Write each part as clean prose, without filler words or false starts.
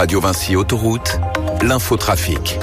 Radio Vinci Autoroute, l'infotrafic.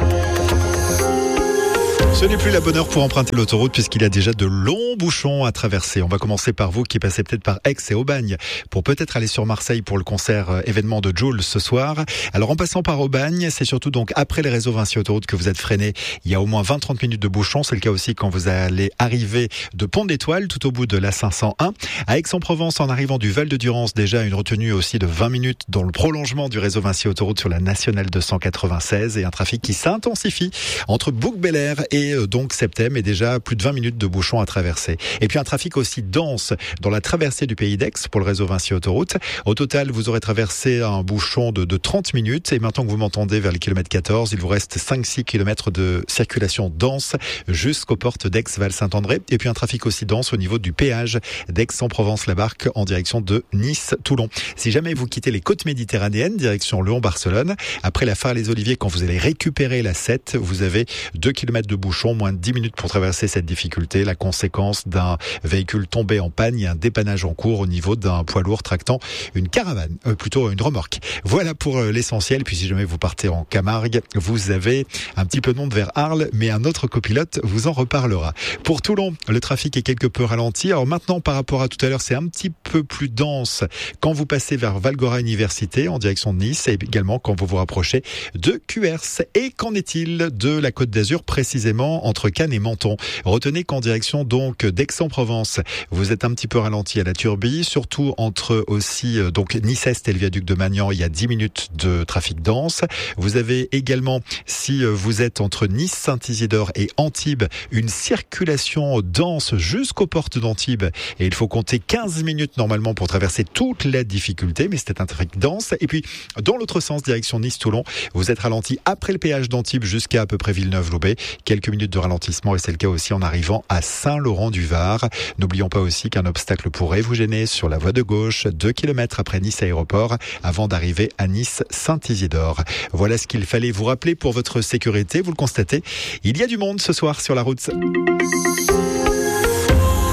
Ce n'est plus la bonne heure pour emprunter l'autoroute puisqu'il y a déjà de longs bouchons à traverser. On va commencer par vous qui passez peut-être par Aix et Aubagne pour peut-être aller sur Marseille pour le concert événement de Jul ce soir. Alors en passant par Aubagne, c'est surtout donc après les réseaux Vinci Autoroute que vous êtes freiné. Il y a au moins 20-30 minutes de bouchons. C'est le cas aussi quand vous allez arriver de Pont d'Étoile tout au bout de la 501. À Aix-en-Provence, en arrivant du Val de Durance, déjà une retenue aussi de 20 minutes dans le prolongement du réseau Vinci Autoroute sur la nationale 296 et un trafic qui s'intensifie entre Bouc-Bel-Air et donc Septem et déjà plus de 20 minutes de bouchons à traverser. Et puis un trafic aussi dense dans la traversée du Pays d'Aix pour le réseau Vinci Autoroute. Au total, vous aurez traversé un bouchon de 30 minutes et maintenant que vous m'entendez vers le kilomètre 14, il vous reste 5-6 km de circulation dense jusqu'aux portes d'Aix-Val-Saint-André. Et puis un trafic aussi dense au niveau du péage d'Aix-en-Provence-la-Barque en direction de Nice-Toulon. Si jamais vous quittez les côtes méditerranéennes, direction Lyon-Barcelone, après la Phare-les-Oliviers, quand vous allez récupérer la 7, vous avez 2 km de bouchon, moins de 10 minutes pour traverser cette difficulté, la conséquence d'un véhicule tombé en panne et un dépannage en cours au niveau d'un poids lourd tractant une caravane, plutôt une remorque. Voilà pour l'essentiel. Puis si jamais vous partez en Camargue, vous avez un petit peu de monde vers Arles, mais un autre copilote vous en reparlera. Pour Toulon, le trafic est quelque peu ralenti. Alors maintenant, par rapport à tout à l'heure, c'est un petit peu plus dense quand vous passez vers Valgora Université en direction de Nice et également quand vous vous rapprochez de Cuers. Et qu'en est-il de la Côte d'Azur, précisément entre Cannes et Menton? Retenez qu'en direction donc d'Aix-en-Provence, vous êtes un petit peu ralenti à la Turbie, surtout entre aussi donc Nice-Est et le viaduc de Magnan, il y a 10 minutes de trafic dense. Vous avez également, si vous êtes entre Nice-Saint-Isidore et Antibes, une circulation dense jusqu'aux portes d'Antibes et il faut compter 15 minutes normalement pour traverser toute la difficulté, mais c'était un trafic dense. Et puis dans l'autre sens, direction Nice-Toulon, vous êtes ralenti après le péage d'Antibes jusqu'à peu près Villeneuve-Loubet. Quelques minutes de ralentissement et c'est le cas aussi en arrivant à Saint-Laurent-du-Var. N'oublions pas aussi qu'un obstacle pourrait vous gêner sur la voie de gauche, 2 km après Nice Aéroport, avant d'arriver à Nice-Saint-Isidore. Voilà ce qu'il fallait vous rappeler pour votre sécurité. Vous le constatez, il y a du monde ce soir sur la route.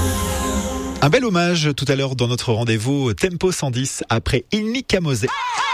Un bel hommage tout à l'heure dans notre rendez-vous Tempo 110 après Ilnica Mosè.